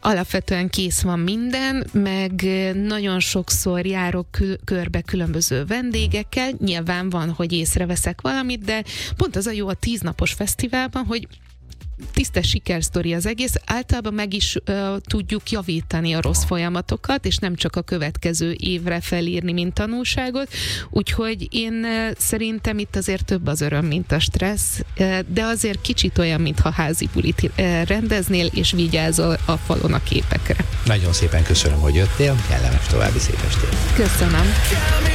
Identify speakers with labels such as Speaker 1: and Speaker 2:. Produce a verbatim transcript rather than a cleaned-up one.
Speaker 1: alapvetően kész van minden, meg nagyon sokszor járok kül- körbe különböző vendégekkel, nyilván van, hogy észreveszek valamit, de pont az a jó a tíznapos fesztiválban, hogy tisztes sikersztori az egész, általában meg is uh, tudjuk javítani a rossz folyamatokat, és nem csak a következő évre felírni, mint tanulságot, úgyhogy én uh, szerintem itt azért több az öröm, mint a stressz, uh, de azért kicsit olyan, mintha házi bulit uh, rendeznél, és vigyázol a falon a képekre.
Speaker 2: Nagyon szépen köszönöm, hogy jöttél, kellemes további szép estét.
Speaker 1: Köszönöm.